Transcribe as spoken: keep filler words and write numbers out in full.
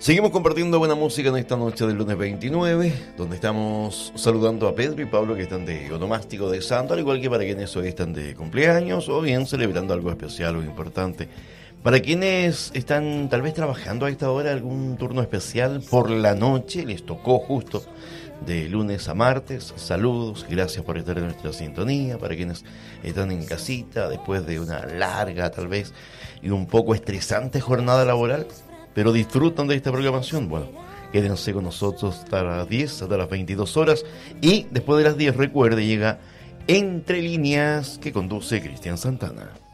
Seguimos compartiendo buena música en esta noche del lunes veintinueve, donde estamos saludando a Pedro y Pablo que están de onomástico de santo, al igual que para quienes hoy están de cumpleaños o bien celebrando algo especial o importante. Para quienes están tal vez trabajando a esta hora algún turno especial por la noche, les tocó justo de lunes a martes, saludos, gracias por estar en nuestra sintonía. Para quienes están en casita después de una larga tal vez y un poco estresante jornada laboral, pero disfrutan de esta programación, bueno, quédense con nosotros hasta las diez, hasta las veintidós horas, y después de las diez, recuerde, llega Entre Líneas, que conduce Cristian Santana.